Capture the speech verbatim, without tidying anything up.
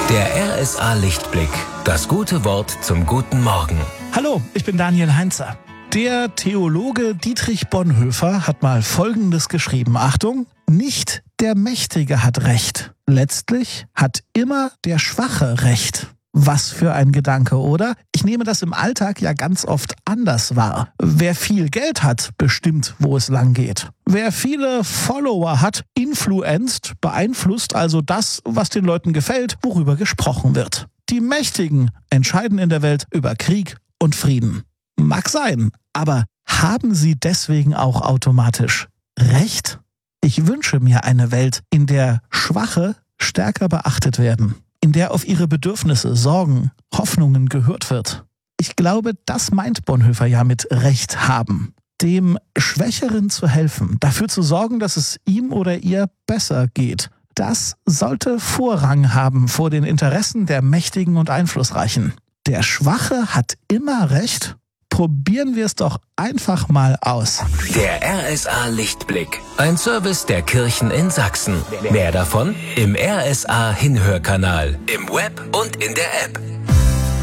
Der R S A Lichtblick. Das gute Wort zum guten Morgen. Hallo, ich bin Daniel Heinzer. Der Theologe Dietrich Bonhoeffer hat mal Folgendes geschrieben. Achtung, nicht der Mächtige hat Recht. Letztlich hat immer der Schwache Recht. Was für ein Gedanke, oder? Ich nehme das im Alltag ja ganz oft anders wahr. Wer viel Geld hat, bestimmt, wo es lang geht. Wer viele Follower hat, influenzt, beeinflusst also das, was den Leuten gefällt, worüber gesprochen wird. Die Mächtigen entscheiden in der Welt über Krieg und Frieden. Mag sein, aber haben sie deswegen auch automatisch Recht? Ich wünsche mir eine Welt, in der Schwache stärker beachtet werden, in der auf ihre Bedürfnisse, Sorgen, Hoffnungen gehört wird. Ich glaube, das meint Bonhoeffer ja mit Recht haben. Dem Schwächeren zu helfen, dafür zu sorgen, dass es ihm oder ihr besser geht. Das sollte Vorrang haben vor den Interessen der Mächtigen und Einflussreichen. Der Schwache hat immer Recht. Probieren wir es doch einfach mal aus. Der R S A Lichtblick. Ein Service der Kirchen in Sachsen. Mehr davon im R S A Hinhörkanal, im Web und in der App.